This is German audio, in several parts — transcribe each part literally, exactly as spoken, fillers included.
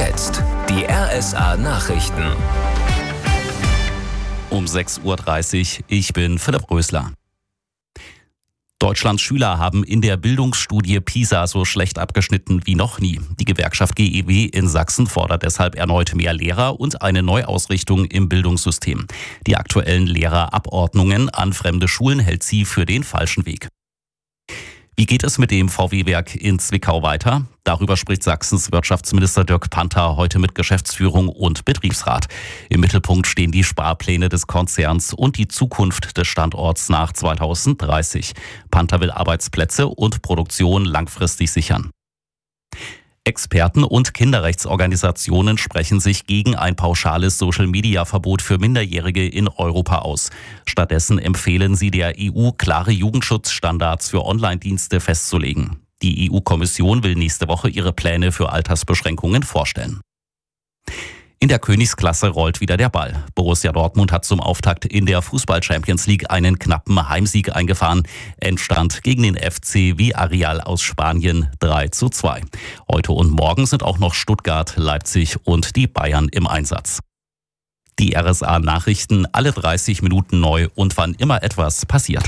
jetzt die R S A-Nachrichten. Um sechs Uhr dreißig, ich bin Philipp Rösler. Deutschlands Schüler haben in der Bildungsstudie PISA so schlecht abgeschnitten wie noch nie. Die Gewerkschaft G E W in Sachsen fordert deshalb erneut mehr Lehrer und eine Neuausrichtung im Bildungssystem. Die aktuellen Lehrerabordnungen an fremde Schulen hält sie für den falschen Weg. Wie geht es mit dem V W-Werk in Zwickau weiter? Darüber spricht Sachsens Wirtschaftsminister Dirk Panther heute mit Geschäftsführung und Betriebsrat. Im Mittelpunkt stehen die Sparpläne des Konzerns und die Zukunft des Standorts nach zweitausenddreißig. Panther will Arbeitsplätze und Produktion langfristig sichern. Experten und Kinderrechtsorganisationen sprechen sich gegen ein pauschales Social-Media-Verbot für Minderjährige in Europa aus. Stattdessen empfehlen sie der E U, klare Jugendschutzstandards für Online-Dienste festzulegen. Die E U-Kommission will nächste Woche ihre Pläne für Altersbeschränkungen vorstellen. In der Königsklasse rollt wieder der Ball. Borussia Dortmund hat zum Auftakt in der Fußball-Champions League einen knappen Heimsieg eingefahren. Endstand gegen den F C Villarreal aus Spanien drei zu zwei. Heute und morgen sind auch noch Stuttgart, Leipzig und die Bayern im Einsatz. Die R S A-Nachrichten alle dreißig Minuten neu und wann immer etwas passiert.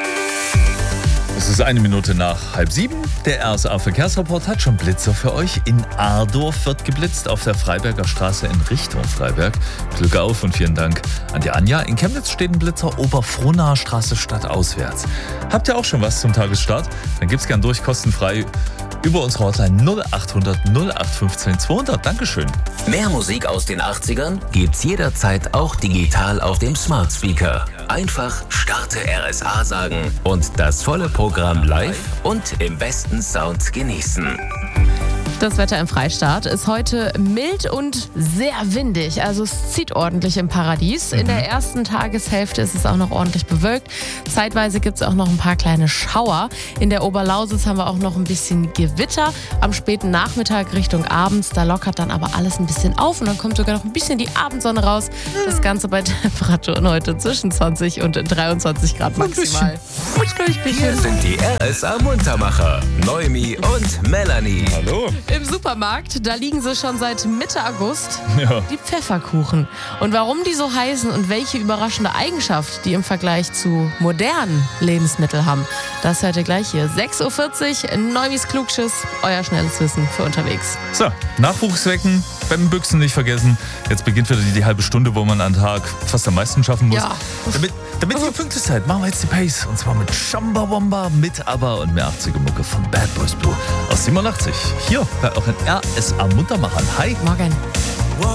Es ist eine Minute nach halb sieben. Der R S A-Verkehrsreport hat schon Blitzer für euch. In Ardorf wird geblitzt auf der Freiberger Straße in Richtung Freiberg. Glück auf und vielen Dank an die Anja. In Chemnitz steht ein Blitzer Oberfrohnaer Straße stadtauswärts. Habt ihr auch schon was zum Tagesstart? Dann gibt's gern durch kostenfrei über unsere Hotline null acht hundert null acht fünfzehn zweihundert. Dankeschön. Mehr Musik aus den achtzigern gibt's jederzeit auch digital auf dem Smart Speaker. Einfach Starte R S A sagen und das volle Programm live und im besten Sound genießen. Das Wetter im Freistaat ist heute mild und sehr windig. Also es zieht ordentlich im Paradies. In der ersten Tageshälfte ist es auch noch ordentlich bewölkt. Zeitweise gibt es auch noch ein paar kleine Schauer. In der Oberlausitz haben wir auch noch ein bisschen Gewitter. Am späten Nachmittag Richtung abends, da lockert dann aber alles ein bisschen auf. Und dann kommt sogar noch ein bisschen die Abendsonne raus. Das Ganze bei Temperaturen heute zwischen zwanzig und dreiundzwanzig Grad maximal. Hier sind die R S A-Muntermacher, Noemi und Melanie. Hallo. Im Supermarkt, da liegen sie schon seit Mitte August, Ja. die Pfefferkuchen. Und warum die so heißen und welche überraschende Eigenschaft die im Vergleich zu modernen Lebensmitteln haben, das hört ihr gleich hier. sechs Uhr vierzig, Neumis Klugschiss, euer schnelles Wissen für unterwegs. So, Nachwuchs wecken, Büchsen nicht vergessen. Jetzt beginnt wieder die, die halbe Stunde, wo man am Tag fast am meisten schaffen muss. Ja. Damit, damit ihr pünktlich seid, machen wir jetzt die Pace. Und zwar mit Chumbawamba, mit ABBA und mehr achtziger-Mucke von Bad Boys Blue aus siebenundachtzig. Hier bei euren R S A-Muntermachern. Hi. Morgen.